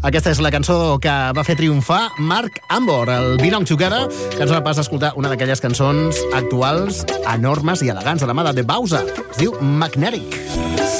Aquesta és la cançó que va fer triomfar Mark Ambor, el Belong Together, que ens dona pas a escoltar una d'aquelles cançons actuals enormes i elegants de la mà de The Bowser. Es diu Magnetic.